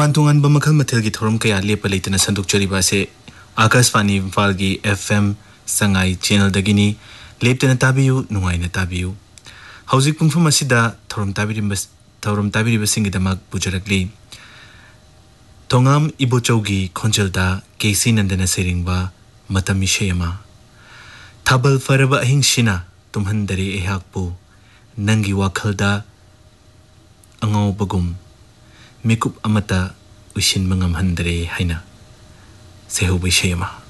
तोंगान मखल मथल की थोरम कया लेप लेतना संदुकचरीबा से आकाशवाणी इम्फाल की FM संगाई चैनल दगिनी लेपतना ताबियु नुंगाइना ताबियु हौजिक पुंफम असिदा थोरम ताबिरिबसिंगिदमक पुजरकली तोंगाम इबोचौगी खोंजलदा केसी नंदना सेरिंगबा मतम इशेयमा थाबल फरबा अहिंसिना तुम्हंदरे एहाकपु नंगी वाखलदा अंगावबगुम मिकुप अमता उशिन मंगम हंदरे हाइना सेहुब इशेयमा।